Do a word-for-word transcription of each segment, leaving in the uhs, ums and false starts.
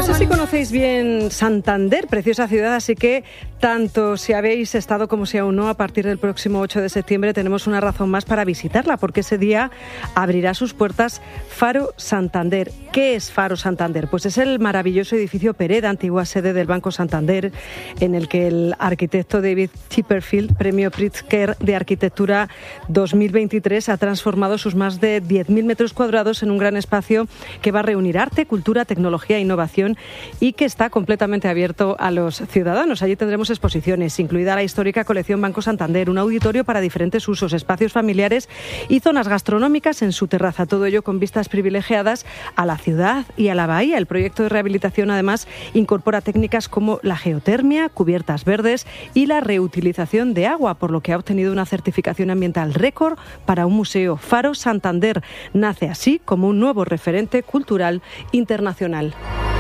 sé si conocéis bien Santander, preciosa ciudad, así que tanto si habéis estado como si aún no, a partir del próximo ocho de septiembre tenemos una razón más para visitarla, porque ese día abrirá sus puertas Faro Santander. ¿Qué es Faro Santander? Pues es el maravilloso edificio Pereda, antigua sede del Banco Santander, en el que el arquitecto David Chipperfield, premio Pritzker de Arquitectura dos mil veintitrés, ha transformado sus más de diez mil metros cuadrados en un gran espacio que va a reunir arte, cultura, tecnología e innovación y que está completamente abierto a los ciudadanos. Allí tendremos exposiciones, incluida la histórica colección Banco Santander, un auditorio para diferentes usos, espacios familiares y zonas gastronómicas en su terraza. Todo ello con vistas privilegiadas a la ciudad y a la bahía. El proyecto de rehabilitación, además, incorpora técnicas como la geotermia, cubiertas verdes y la reutilización de agua, por lo que ha obtenido una certificación ambiental récord para un museo. Faro Santander nace así como un nuevo referente cultural internacional.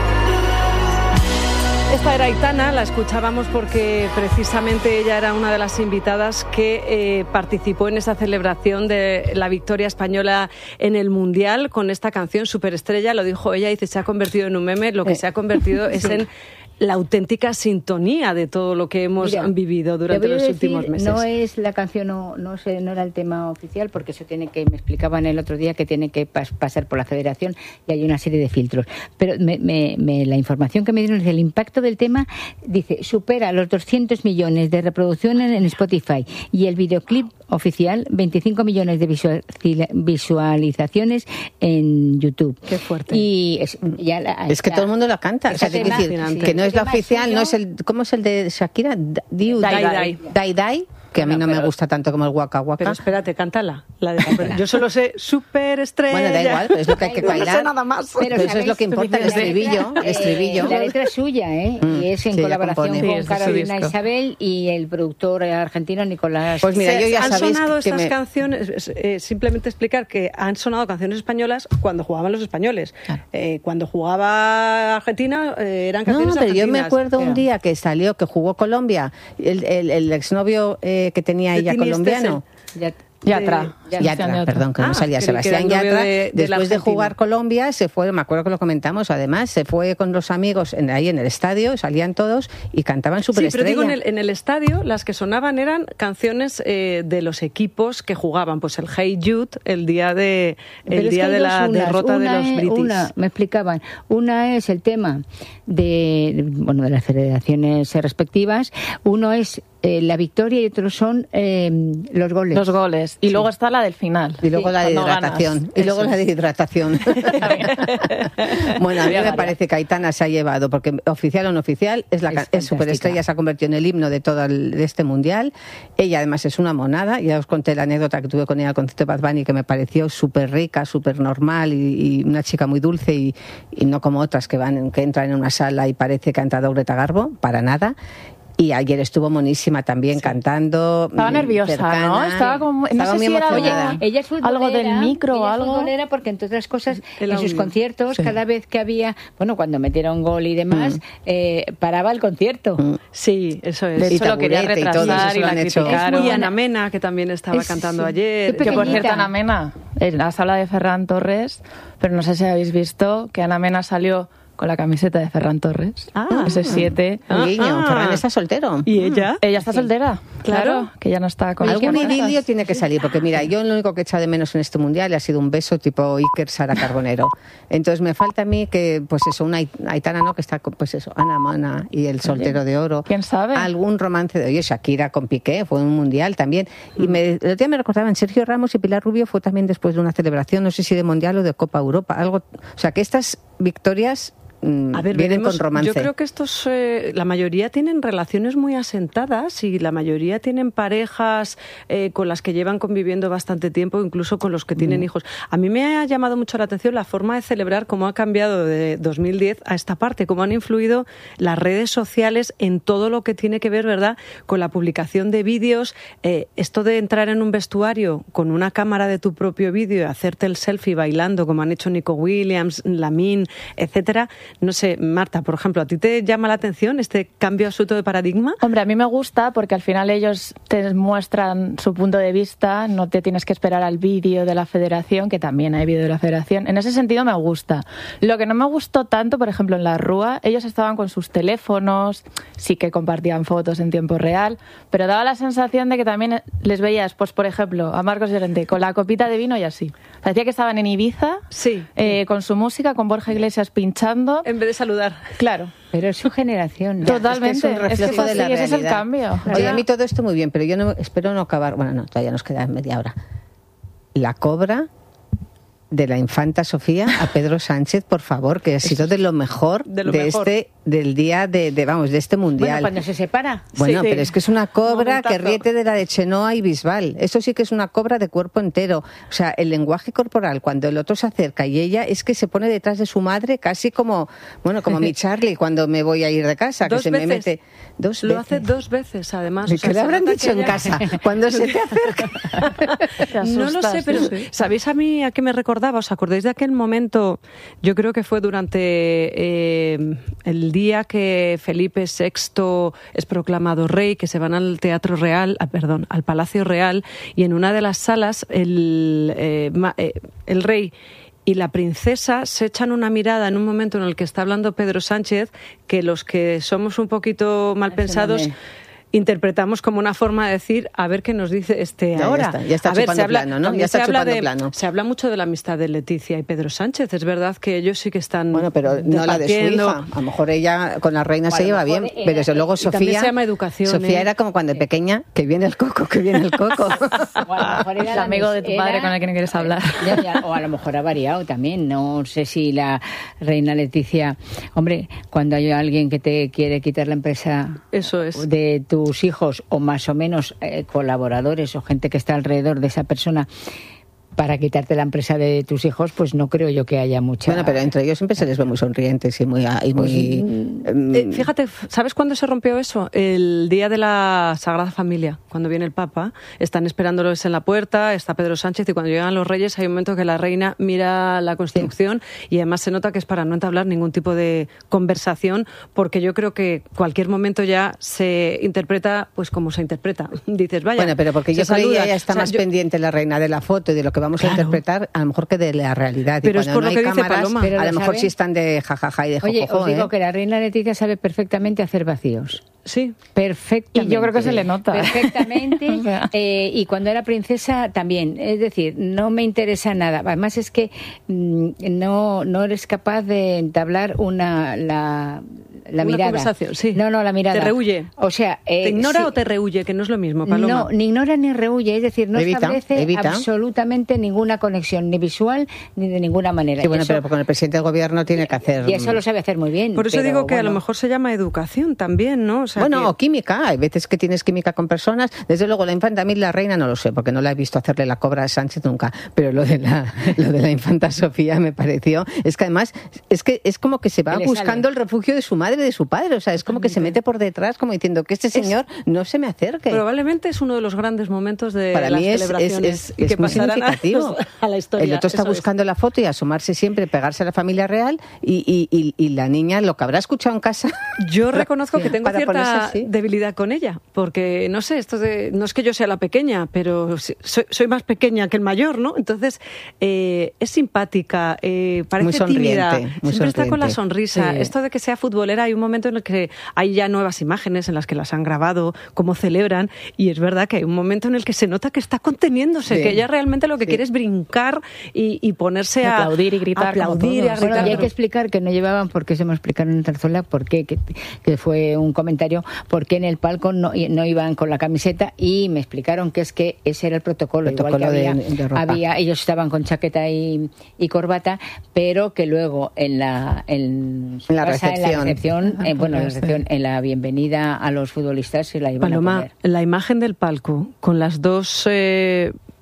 Esta era Aitana, la escuchábamos porque precisamente ella era una de las invitadas que eh, participó en esa celebración de la victoria española en el Mundial con esta canción Superestrella. Lo dijo ella, dice, se ha convertido en un meme. Lo que se ha convertido es en la auténtica sintonía de todo lo que hemos Mira, vivido durante los decir, últimos meses. No es la canción, no, no, sé, no era el tema oficial, porque eso tiene que, me explicaban el otro día, que tiene que pas, pasar por la Federación y hay una serie de filtros. Pero me, me, me, la información que me dieron es el impacto del tema, dice, supera los doscientos millones de reproducciones en Spotify y el videoclip oficial, veinticinco millones de visual, visualizaciones en YouTube. Qué fuerte. Y es, ya la, es que ya, todo el mundo la canta. O sea, que, decir, sí. que no es la oficial, suyo. No es el, ¿cómo es el de Shakira? Diu, Dai Dai. Dai Dai, que a mí no, no me gusta tanto como el Waka Waka. Pero espérate, cántala. La de, yo solo sé Superestrella. Bueno, da igual, pero es lo que hay que bailar. No sé nada más. Pero, pero eso es lo que importa, el estribillo. El estribillo. Eh, la letra es suya, ¿eh? Mm, y es en sí, colaboración con sí, Carolina Isabel y el productor argentino Nicolás. Pues mira, yo ya han sabéis sonado que estas me... canciones, eh, simplemente explicar que han sonado canciones españolas cuando jugaban los españoles. Claro. Eh, cuando jugaba Argentina eh, eran canciones No, pero argentinas. yo me acuerdo un día que salió, que jugó Colombia, el, el, el exnovio eh, que tenía ella colombiano. Ya, Yatra. De... Yatra, perdón, que ah, no salía Sebastián Yatra. De, de después de jugar Colombia, se fue, me acuerdo que lo comentamos, además, se fue con los amigos en, ahí en el estadio, salían todos y cantaban Superestrella. Sí, pero digo, en el, en el estadio las que sonaban eran canciones eh, de los equipos que jugaban, pues el Hey Jude, el día de, el día de la unas. derrota una de los British. Una, me explicaban, una es el tema de, bueno, de las federaciones respectivas, uno es Eh, la victoria y otros son eh, los goles. Los goles. Y sí. luego está la del final. Y luego sí, la de hidratación. Ganas. Y luego Eso la de hidratación. Bueno, a mí me parece que Aitana se ha llevado, porque oficial o no oficial, es la es, es Superestrella, se ha convertido en el himno de todo el, de este mundial. Ella además es una monada. Ya os conté la anécdota que tuve con ella al concierto de Bad Bunny, que me pareció súper rica, súper normal y, y una chica muy dulce y, y no como otras que van que entran en una sala y parece que ha entrado Greta Garbo, para nada. Y ayer estuvo monísima también, sí. cantando. Estaba nerviosa, cercana, ¿no? Estaba como, no estaba sé si era, oye, ella es algo del micro o algo. Ella es futbolera porque, entre otras cosas, el en audio. sus conciertos, sí. cada vez que había, bueno, cuando metieron gol y demás, mm. eh, paraba el concierto. Mm. Sí, eso es. De hecho, lo quería retrasar y, y la criticaron. Y Ana Mena, que también estaba es, cantando sí. ayer. Que, por cierto, Ana Mena, en la sala de Ferran Torres, pero no sé si habéis visto que Ana Mena salió con la camiseta de Ferran Torres. Ah, ese siete. Ah, Guiño, ah. Ferran está soltero. ¿Y ella? Ella está sí. soltera. Claro, claro, que ya no está con algún idilio tiene que salir, porque mira, yo lo único que he echado de menos en este mundial ha sido un beso tipo Iker Sara Carbonero. Entonces me falta a mí que, pues eso, una Aitana, ¿no? Que está, pues eso, Ana Mana y el soltero de oro. ¿Quién sabe? Algún romance de, oye, Shakira con Piqué, fue un mundial también. Y me, el otro día me recordaban, Sergio Ramos y Pilar Rubio fue también después de una celebración, no sé si de mundial o de Copa Europa, algo, o sea que estas victorias A ver, vienen veremos, con romance. Yo creo que estos, eh, la mayoría tienen relaciones muy asentadas y la mayoría tienen parejas eh, con las que llevan conviviendo bastante tiempo, incluso con los que tienen mm. hijos. A mí me ha llamado mucho la atención la forma de celebrar, cómo ha cambiado de dos mil diez a esta parte, cómo han influido las redes sociales en todo lo que tiene que ver, ¿verdad?, con la publicación de vídeos. Eh, esto de entrar en un vestuario con una cámara de tu propio vídeo y hacerte el selfie bailando, como han hecho Nico Williams, Lamin, etcétera, No sé, Marta, por ejemplo, ¿a ti te llama la atención este cambio absoluto de paradigma? Hombre, a mí me gusta porque al final ellos te muestran su punto de vista, no te tienes que esperar al vídeo de la federación, que también hay vídeo de la federación. En ese sentido me gusta. Lo que no me gustó tanto, por ejemplo, en la Rúa, ellos estaban con sus teléfonos, sí que compartían fotos en tiempo real, pero daba la sensación de que también les veías, pues por ejemplo, a Marcos Llorente con la copita de vino y así. Parecía que estaban en Ibiza, sí. eh, con su música, con Borja Iglesias pinchando. En vez de saludar. Claro. Pero es su generación, ¿no? Totalmente. Es, que es un reflejo es que de la sí, ese es el realidad. cambio. Oye, a mí todo esto muy bien, pero yo no espero no acabar. Bueno, no, todavía nos queda media hora. La cobra de la infanta Sofía a Pedro Sánchez, por favor, que ha sido de lo mejor de, lo de mejor. este del día de, de vamos de este mundial. Bueno, cuando se separa. Bueno, sí, pero sí. es que es una cobra que riete de la de Chenoa y Bisbal. Eso sí que es una cobra de cuerpo entero. O sea, el lenguaje corporal cuando el otro se acerca y ella es que se pone detrás de su madre casi como, bueno, como mi Charlie cuando me voy a ir de casa, que se veces. me mete dos Lo veces. hace dos veces, además. ¿Y o sea, qué le habrán dicho en ella... casa cuando se te acerca? Te asustas, no lo sé, pero sí. ¿Sabéis a mí a qué me recordaba? ¿Os acordáis de aquel momento? Yo creo que fue durante eh, el día que Felipe sexto es proclamado rey, que se van al Teatro Real, ah, perdón, al Palacio Real, y en una de las salas el, eh, eh, el rey y la princesa se echan una mirada en un momento en el que está hablando Pedro Sánchez, que los que somos un poquito mal pensados interpretamos como una forma de decir a ver qué nos dice este ya, ahora. Ya está, ya está a ver, chupando se habla, plano, ¿no? Ya está se habla chupando de, plano. Se habla mucho de la amistad de Leticia y Pedro Sánchez. Es verdad que ellos sí que están bueno, pero no la de su hija. A lo mejor ella con la reina se lleva bien, era, pero desde luego Sofía. Se llama educación. Sofía ¿eh? era como cuando pequeña, que viene el coco, que viene el coco. Bueno, a lo mejor era el amigo de tu era, padre con el que no quieres hablar. Ya, ya, o a lo mejor ha variado también. No sé si la reina Leticia, hombre, cuando hay alguien que te quiere quitar la empresa, eso es, de tus hijos o más o menos Eh, colaboradores o gente que está alrededor de esa persona para quitarte la empresa de tus hijos, pues no creo yo que haya mucha... Bueno, pero entre ellos siempre se les ve muy sonrientes y muy... Y muy pues, eh, fíjate, ¿sabes cuándo se rompió eso? El día de la Sagrada Familia, cuando viene el Papa, están esperándolos en la puerta, está Pedro Sánchez, y cuando llegan los reyes hay un momento que la reina mira la Constitución, sí. Y además se nota que es para no entablar ningún tipo de conversación, porque yo creo que cualquier momento ya se interpreta pues como se interpreta. Dices, vaya... Bueno, pero porque yo creo que ella está o sea, más yo... pendiente la reina de la foto y de lo que va vamos claro. a interpretar a lo mejor que de la realidad. Pero y es cuando por no lo hay que cámaras, dice Paloma. A lo mejor sí están de jajaja y de jojojo. Oye, os digo ¿eh? que la reina Leticia sabe perfectamente hacer vacíos. Sí. Perfectamente. Y yo creo que se le nota. Perfectamente. o sea. eh, y cuando era princesa también. Es decir, no me interesa nada. Además es que mmm, no, no eres capaz de entablar una... la La Una mirada. Conversación, sí. No, no, la mirada. Te rehuye. O sea, eh, ¿te ignora sí. o te rehuye? Que no es lo mismo, Paloma. No, ni ignora ni rehuye. Es decir, no evita, establece evita. absolutamente ninguna conexión, ni visual, ni de ninguna manera. Sí, bueno, eso, pero con el presidente del gobierno tiene que hacer... Y eso lo sabe hacer muy bien. Por eso pero, digo que bueno. a lo mejor se llama educación también, ¿no? O sea, bueno, que... o química. Hay veces que tienes química con personas. Desde luego, la infanta, a mí la reina no lo sé, porque no la he visto hacerle la cobra a Sánchez nunca. Pero lo de la, lo de la infanta Sofía me pareció... Es que además, es que es como que se va buscando sale. el refugio de su madre y de su padre. O sea, es como que se mete por detrás, como diciendo que este señor es, no se me acerque. Probablemente es uno de los grandes momentos de Para las mí es, celebraciones es, es, y que es muy significativo. A, a la historia. El otro está Eso buscando es. la foto y asomarse siempre, pegarse a la familia real y, y, y, y la niña, lo que habrá escuchado en casa... Yo reconozco que tengo para cierta debilidad con ella, porque, no sé, esto de, no es que yo sea la pequeña, pero soy, soy más pequeña que el mayor, ¿no? Entonces, eh, es simpática, eh, parece muy tímida, muy siempre sonriente. está con la sonrisa. Sí. Esto de que sea futbolera, hay un momento en el que hay ya nuevas imágenes en las que las han grabado, cómo celebran, y es verdad que hay un momento en el que se nota que está conteniéndose, sí. que ella realmente lo que sí. quiere es brincar y, y ponerse a aplaudir y gritar. Aplaudir y a gritar. Bueno, y hay que explicar que no llevaban, porque se me explicaron en Zarzuela, por qué, que, que fue un comentario, por qué en el palco no, no iban con la camiseta, y me explicaron que es que ese era el protocolo, protocolo igual que había, de, de ropa. había, ellos estaban con chaqueta y, y corbata, pero que luego en la, en, en la casa, recepción, en la recepción ah, eh, bueno, en la, sí. recepción, en la bienvenida a los futbolistas se la iban Paloma, a poner. La imagen del palco con las dos... Eh,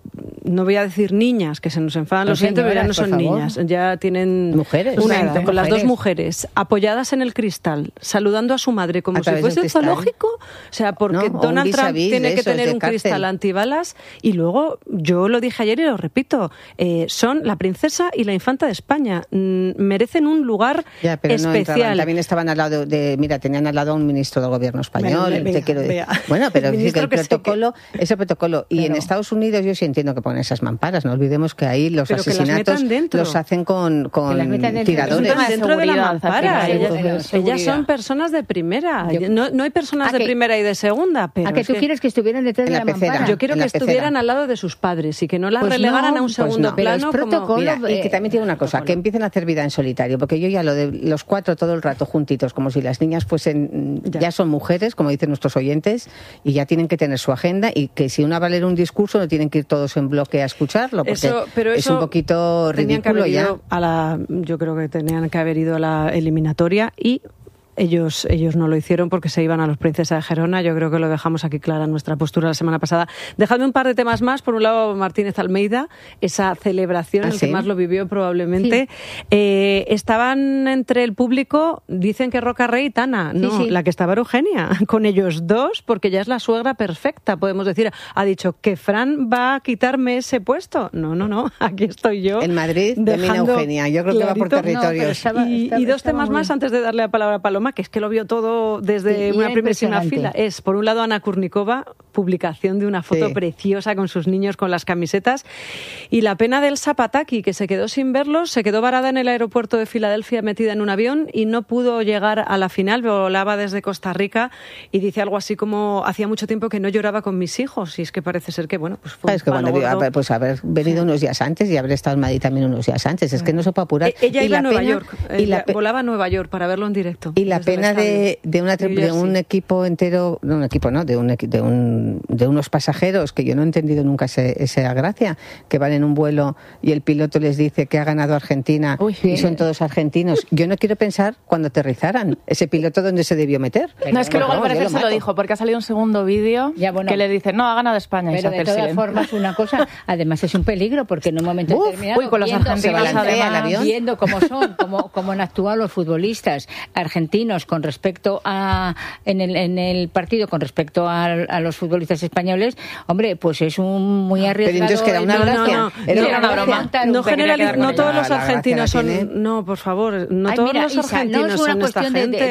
no voy a decir niñas, que se nos enfadan los oyentes, pero ya no son niñas, ya tienen mujeres, una edad, mujeres. con las dos mujeres apoyadas en el cristal, saludando a su madre como si fuese un zoológico, o sea, porque ¿no? Donald Trump tiene que tener un cárcel. Cristal antibalas, y luego, yo lo dije ayer y lo repito, eh, son la princesa y la infanta de España, mm, merecen un lugar ya, pero especial. No entraban, también estaban al lado de, mira, tenían al lado a un ministro del gobierno español, bueno, te vea, quiero decir. Vea. Bueno, pero el sí que el que protocolo, que... ese protocolo, y pero... en Estados Unidos yo sí entiendo que ponen esas mamparas, no olvidemos que ahí los pero asesinatos los hacen con, con dentro, tiradores. Es dentro de la mampara, ellas, ellas son personas de primera, yo... no, no hay personas de que, primera y de segunda, pero ¿a que tú que... quieres que estuvieran detrás de la, la mampara? Yo quiero que estuvieran al lado de sus padres y que no las pues relegaran no, a un segundo pues no. plano. Como... Mira, y que también tiene una cosa, que empiecen a hacer vida en solitario, porque yo ya lo de los cuatro todo el rato juntitos, como si las niñas fuesen, ya, ya son mujeres, como dicen nuestros oyentes, y ya tienen que tener su agenda, y que si uno va a leer un discurso no tienen que ir todos en bloque a escucharlo, porque eso, pero eso es un poquito ridículo ya. A la, yo creo que tenían que haber ido a la eliminatoria y... Ellos, ellos no lo hicieron porque se iban a los Princesa de Gerona. Yo creo que lo dejamos aquí clara nuestra postura la semana pasada. Dejadme un par de temas más. Por un lado, Martínez Almeida, esa celebración, ¿Ah, el sí? que más lo vivió probablemente. Sí. Eh, estaban entre el público, dicen que Roca Rey y Tana. No, sí, sí. La que estaba era Eugenia. Con ellos dos, porque ya es la suegra perfecta, podemos decir. Ha dicho que Fran va a quitarme ese puesto. No, no, no. Aquí estoy yo. En Madrid, domina Eugenia. Yo creo clarito, que va por territorios. No, estaba, y, estaba, y dos temas más antes de darle la palabra a Paloma, que es que lo vio todo desde sí, una primerísima fila. Es, por un lado, Ana Kurnikova, publicación de una foto sí. preciosa con sus niños con las camisetas, y la pena del Zapataki, que se quedó sin verlos, se quedó varada en el aeropuerto de Filadelfia metida en un avión y no pudo llegar a la final, volaba desde Costa Rica y dice algo así como, hacía mucho tiempo que no lloraba con mis hijos, y es que parece ser que, bueno, pues fue es que bueno, haber, pues haber venido sí. unos días antes y haber estado en Madrid también unos días antes, es que no se puede apurar. E- ella y iba a Nueva pena, York, y la pe- volaba a Nueva York para verlo en directo. Y la pena de, de, una, de un equipo entero, no un equipo, no, de un, de un de unos pasajeros, que yo no he entendido nunca ese, esa gracia, que van en un vuelo y el piloto les dice que ha ganado Argentina. Uy, y son todos argentinos. Yo no quiero pensar cuando aterrizaran, ese piloto dónde se debió meter. Pero no, es que luego al parecer se lo dijo, porque ha salido un segundo vídeo bueno, que le dice, no, ha ganado España. Pero de todas formas, una cosa, además es un peligro, porque en un momento Uf, determinado, uy, con los viendo, argentinos además, viendo cómo son, cómo, cómo han actuado los futbolistas argentinos con respecto a en el, en el partido con respecto a, a los futbolistas españoles, hombre, pues es un muy arriesgado. Pero entonces que era una gracia. No, no, no, era una broma. No, generaliz- no todos los argentinos son... No, por favor, no Ay, todos mira, los argentinos Isa, no es una son esta gente. De,